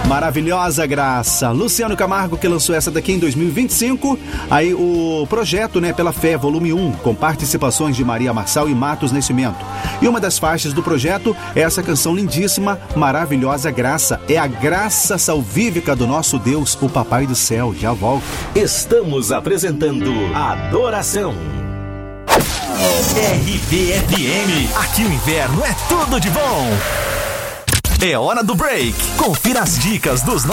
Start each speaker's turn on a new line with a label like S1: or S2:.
S1: Maravilhosa Graça. Luciano Camargo que lançou essa daqui em 2025. Aí o projeto, né, Pela Fé, volume 1, com participações de Maria Marçal e Matos Nascimento. E uma das faixas do projeto é essa canção lindíssima, Maravilhosa Graça. É a graça salvífica do nosso Deus, o Papai do Céu. Já volto.
S2: Estamos apresentando Adoração. RBFM. Aqui o inverno é tudo de bom. É hora do break. Confira as dicas dos